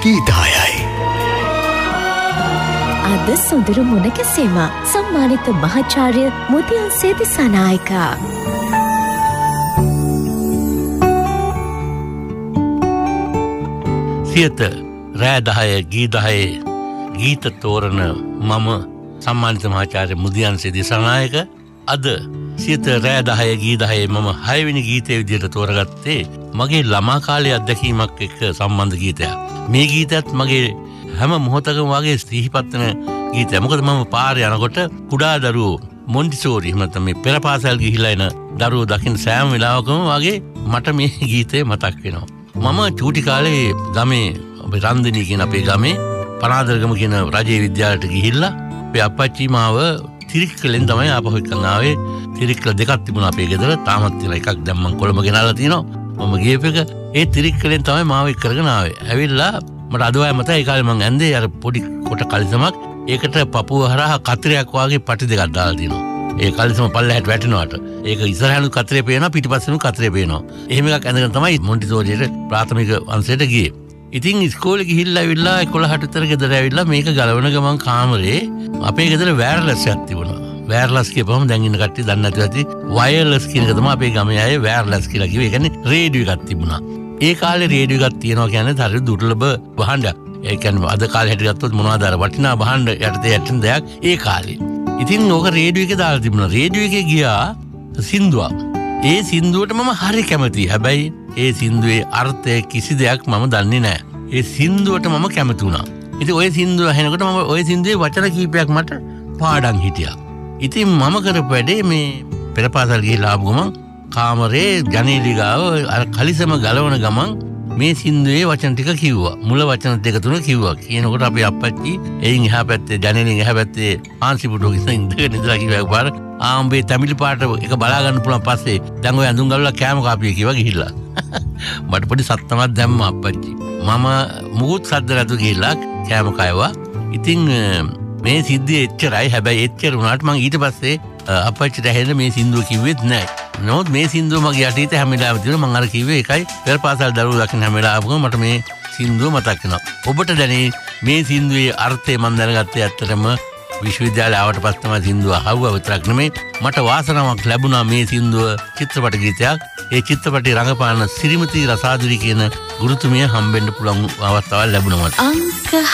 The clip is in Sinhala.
ගීතයයි. අද සොඳුරු මුණකැසීම සම්මානිත මහාචාර්ය මුදියන් සේදිසානායක. සියත රෑ 10 ගී 10 ගීත තෝරන මම සම්මානිත මහාචාර්ය මුදියන් සේදිසානායක අද සියත රෑ 10 ගී 10 මම 6 වෙනි ගීතය විදිහට තෝරගත්තේ මගේ ළමා කාලයේ අත්දැකීමක් එක්ක සම්බන්ධ ගීතයක්. මේ ගීතයත් මගේ හැම මොහොතකම වගේ සිහිපත් වෙන ගීතයක්. මොකද මම පාරේ යනකොට කුඩා දරුවෝ මොන්ටිසෝරි එහෙම නැත්නම් මේ පෙර පාසල් ගිහිලා එන දරුවෝ දකින්න සෑම වෙලාවකම වගේ මට මේ ගීතය මතක් වෙනවා. මම චූටි කාලේ ගමේ අපේ රන්දිනී කියන අපේ ගමේ පනාදරගම කියන රජයේ විද්‍යාලයට ගිහිල්ලා අපේ අප්පච්චි මාව තිරික්කලෙන් තමයි ආපහු එක්කන් ආවේ. තිරික්කල දෙකක් තිබුණා අපේ ගෙදර. තාමත් තියෙන එකක් දැන් මම කොළඹ ගෙනල්ලා තිනවා. මම ගියප එක ඒ තිරික්කලෙන් තමයි මාව එක් කරගෙන ආවේ. ඇවිල්ලා මට අදවයි මතයි ඒ කාලේ මං ඇඳේ අර පොඩි කොට කලිසමක්. ඒකට පපුව හරහා කතරයක් වාගේ පටි දෙකක් දාලා තිනවා. ඒ කලිසම පල්ලෙහාට වැටෙනවාට. ඒක ඉස්සරහණු කතරේ පේනවා පිටිපස්සෙනු කතරේ පේනවා. එහෙම එකක් ඇඳගෙන තමයි මොන්ටිසෝරියට ප්‍රාථමික අංශයට ගියේ. ඉතින් ඉස්කෝලේ ගිහිල්ලා ඇවිල්ලා 11ට විතර ගෙදර ඇවිල්ලා මේක ගලවන ගමන් කාමරේ අපේ ගෙදර වයර්ලස් එකක් තිබුණා. වයර්ලස් කියපුවම දැන් ඉන්න කට්ටිය දන්නේ නැතුව ඇති වයර්ලස් කියන එක තමයි අපේ ගමේ අය වයර්ලස් කියලා කිව්වේ. ඒ කියන්නේ රේඩියෝ එකක් තිබුණා. ඒ කාලේ රේඩියෝ එකක් තියෙනවා කියන්නේ හරි දුර්ලභ භාණ්ඩයක්. ඒ කියන්නේ අද කාලේ හැටි ගත්තොත් මොනවද අර වටිනා භාණ්ඩ යටතේ යටින් දෙයක් ඒ කාලේ. ඉතින් ඕක රේඩියෝ එකේ දාලා තිබුණා. රේඩියෝ එකේ ගියා සින්දුවක්. ඒ සින්දුවට මම හරි කැමතියි. හැබැයි ඒ සින්දුවේ අර්ථය කිසි දෙයක් මම දන්නේ නැහැ. ඒ සින්දුවට මම කැමති වුණා. ඉතින් ওই සින්දුව අහනකොට මම ওই සින්දුවේ වචන කීපයක් මට පාඩම් හිටියා. ඉතින් මම කරපු වැඩේ මේ පෙරපාසල් ගිහිල්ලා ආපු ගමන් කාමරේ ජනේලි ගාව අර කලිසම ගලවන ගමන් මේ සින්දුවේ වචන ටික කිව්වා. මුල වචන දෙක තුන කිව්වා. කියනකොට අපේ අප්පච්චි එයින් එහා පැත්තේ ජනේලින් එහා පැත්තේ ආන්සිපුටෝ ඉඳගෙන ඉඳලා කිව්වා පාර ආම්බේ තමිළි පාට එක බලා ගන්න පුළුවන් පස්සේ දැන් ඔය ඇඳුම් ගලවලා කෑම කාපිය කිව්වා ගිහිල්ලා. මට පොඩි සත්තමක් දැම්මා අප්පච්චි. මම මුකුත් සද්ද නැතුව ගිහිල්ලා කෑම කෑවා. ඉතින් මේ සිද්ධිය එච්චරයි. හැබැයි එච්චර වුණාට මම ඊට පස්සේ අප්පච්චිට ඇහෙන්න මේ සින්දුව කිව්වෙත් නැහැ. නමුත් මේ සින්දුව මගේ යටිතේ හැම වෙලාවෙම තියෙනවා. මම අර කිව්වේ ඒකයි පෙර පාසල් දරුවෝ දකින්න හැම වෙලාවකම මට මේ සින්දුව මතක් වෙනවා. ඔබට දැනේ මේ සින්දුවේ අර්ථය මම දැනගත්තේ ඇත්තටම විශ්වවිද්‍යාලය ආවට පස්සේ තමයි සින්දුව අහුවා විතරක් නෙමෙයි. මට වාසනාවක් ලැබුණා මේ සින්දුව චිත්‍රපට ගීතයක්. ඒ චිත්‍රපටයේ රඟපාන සිරිමති රසාදුරි කියන ගුරුතුමිය හම්බෙන්න පුළුවන් අවස්ථාවක් ලැබුණා මට. අංක